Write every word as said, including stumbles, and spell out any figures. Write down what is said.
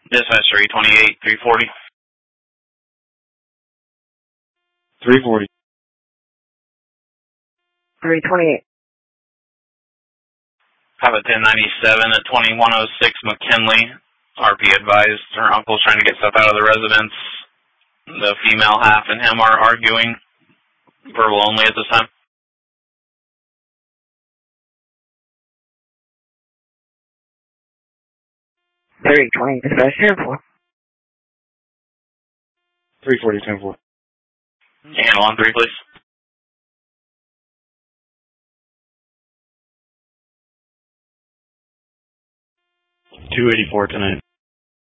Dispatch three twenty-eight, three forty. three forty. three twenty-eight. Have a ten ninety-seven at twenty-one oh six McKinley. R P advised her uncle's trying to get stuff out of the residence. The female half and him are arguing. Verbal only at this time. three twenty, dispatch ten four. three forty, ten four. Handle on three, please. two eighty-four tonight.